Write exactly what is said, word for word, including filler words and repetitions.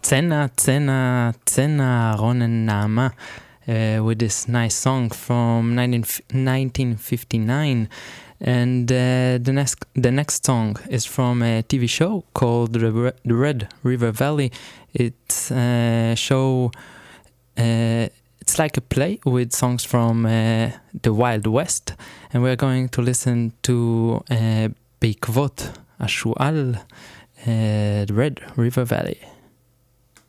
Tsena, Tsena, Tsena, Ronen Nama, uh, with this nice song from nineteen fifty-nine. And uh, the next the next song is from a T V show called The Red River Valley. It's a show, uh, it's like a play with songs from uh, the Wild West. And we're going to listen to uh, בעקבות השועל, uh, The Red River Valley.